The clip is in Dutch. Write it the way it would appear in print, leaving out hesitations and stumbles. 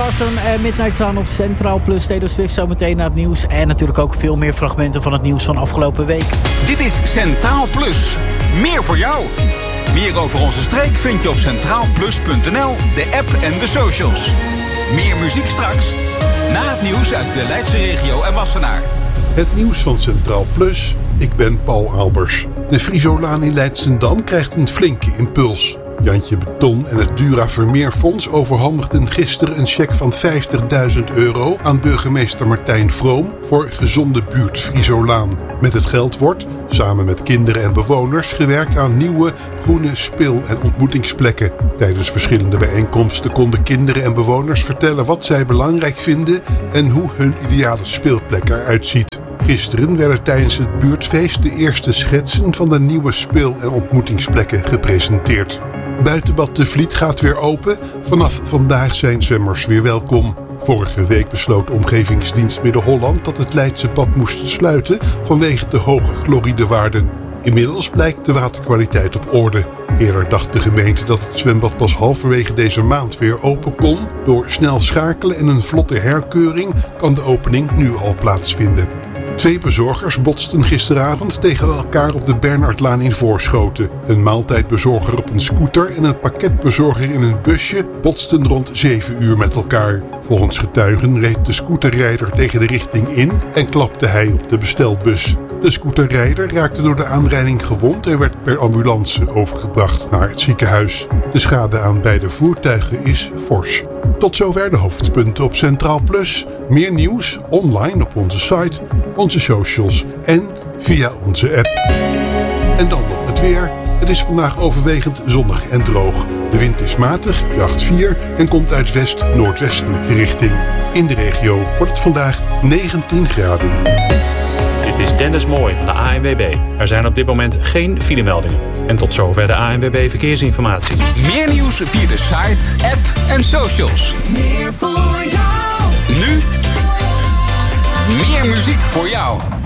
Carson en Midnight Sun op Centraal Plus. Taylor Swift zometeen naar het nieuws. En natuurlijk ook veel meer fragmenten van het nieuws van afgelopen week. Dit is Centraal Plus. Meer voor jou. Meer over onze streek vind je op centraalplus.nl, de app en de socials. Meer muziek straks. Na het nieuws uit de Leidse regio en Wassenaar. Het nieuws van Centraal Plus. Ik ben Paul Albers. De Friesolaan in Leidschendam krijgt een flinke impuls. Jantje Beton en het Dura Vermeerfonds overhandigden gisteren een cheque van €50.000 aan burgemeester Martijn Vroom voor gezonde buurt Friesolaan. Met het geld wordt, samen met kinderen en bewoners, gewerkt aan nieuwe groene speel- en ontmoetingsplekken. Tijdens verschillende bijeenkomsten konden kinderen en bewoners vertellen wat zij belangrijk vinden en hoe hun ideale speelplek eruit ziet. Gisteren werden tijdens het buurtfeest de eerste schetsen van de nieuwe speel- en ontmoetingsplekken gepresenteerd. Buitenbad De Vliet gaat weer open. Vanaf vandaag zijn zwemmers weer welkom. Vorige week besloot Omgevingsdienst Midden-Holland dat het Leidse bad moest sluiten vanwege de hoge chloridewaarden. Inmiddels blijkt de waterkwaliteit op orde. Eerder dacht de gemeente dat het zwembad pas halverwege deze maand weer open kon. Door snel schakelen en een vlotte herkeuring kan de opening nu al plaatsvinden. 2 bezorgers botsten gisteravond tegen elkaar op de Bernhardlaan in Voorschoten. Een maaltijdbezorger op een scooter en een pakketbezorger in een busje botsten rond 7 uur met elkaar. Volgens getuigen reed de scooterrijder tegen de richting in en klapte hij op de bestelbus. De scooterrijder raakte door de aanrijding gewond en werd per ambulance overgebracht naar het ziekenhuis. De schade aan beide voertuigen is fors. Tot zover de hoofdpunten op Centraal Plus. Meer nieuws online op onze site, onze socials en via onze app. En dan nog het weer. Het is vandaag overwegend zonnig en droog. De wind is matig, kracht 4 en komt uit west-noordwestelijke richting. In de regio wordt het vandaag 19 graden. Dit is Dennis Mooij van de ANWB. Er zijn op dit moment geen filemeldingen. En tot zover de ANWB Verkeersinformatie. Meer nieuws via de site, app en socials. Meer voor jou. Nu meer muziek voor jou.